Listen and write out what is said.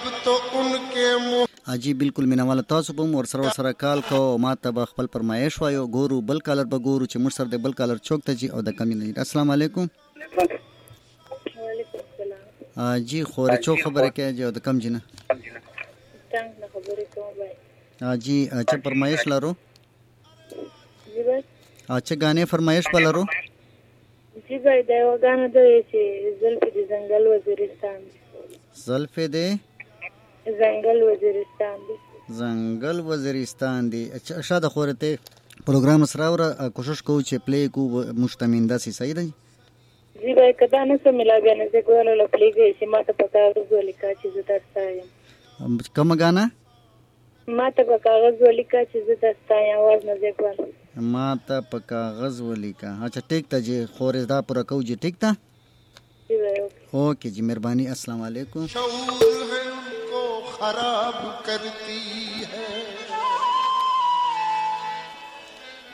तो उनके मुँह जी बिल्कुल مینه تاسو په مور سره کال کو ما ته به خپل فرمایش وایو ګورو بل کالر به ګورو چې مر سره د بل کالر چوک ته جی او د کمی نه. السلام علیکم. وعلیکم السلام. جی خوري چو خبره کې جو د کم جنه څنګه خبرې کوم بھائی؟ جی چې فرمایش لرو جی بھائی چې غانې فرمایش پلرو جی بھائی دا یو غانه د چې زلفې د ځنګل وزیرستان زلفې د ځنګل وزیرستان دی ځنګل وزیرستان دی. اچھا شاده خورته پروګرام سره اور کوشش کوو چې پلی کو مشتمنده سي صحیح دی جی بھائی کدا نه سم ملا بیا نه کوله لپلی کې چې ماته پتا ولیکا چې زه درځم کوم غانا ماته په کاغذ ولیکا چې زه درځم आवाज نه ځکوال ماته په کاغذ ولیکا. اچھا ٹھیک تا جی خورې دا پورا کو جی ٹھیک تا جی بھائی اوکے جی مہربانی. السلام علیکم. शऊर है उनको खराब करती है